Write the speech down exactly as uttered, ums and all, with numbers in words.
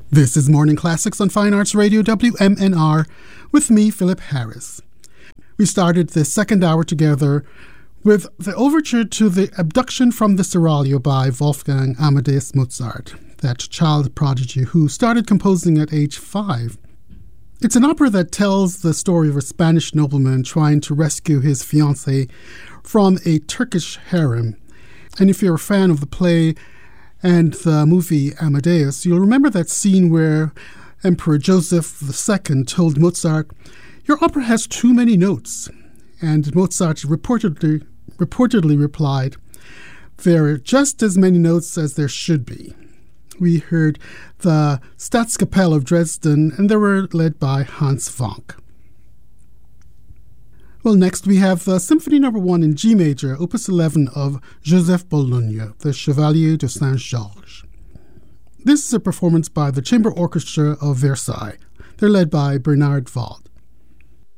This is Morning Classics on Fine Arts Radio, W M N R, with me, Philip Harris. We started the second hour together with the overture to the Abduction from the Seraglio by Wolfgang Amadeus Mozart, that child prodigy who started composing at age five. It's an opera that tells the story of a Spanish nobleman trying to rescue his fiancée from a Turkish harem. And if you're a fan of the play and the movie Amadeus, you'll remember that scene where Emperor Joseph the Second told Mozart, "Your opera has too many notes." And Mozart reportedly, reportedly replied, "There are just as many notes as there should be." We heard the Staatskapelle of Dresden, and they were led by Hans Wanck. Well, next we have uh, Symphony Number One in G Major, Opus eleven of Joseph Bologne, the Chevalier de Saint-Georges. This is a performance by the Chamber Orchestra of Versailles. They're led by Bernard Wald.